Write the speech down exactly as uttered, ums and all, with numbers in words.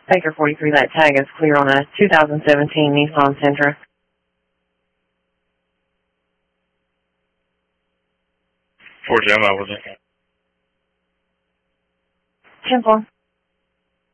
Baker forty-three, that tag is clear on a two thousand seventeen Nissan Sentra. four Gemma, was it? ten four.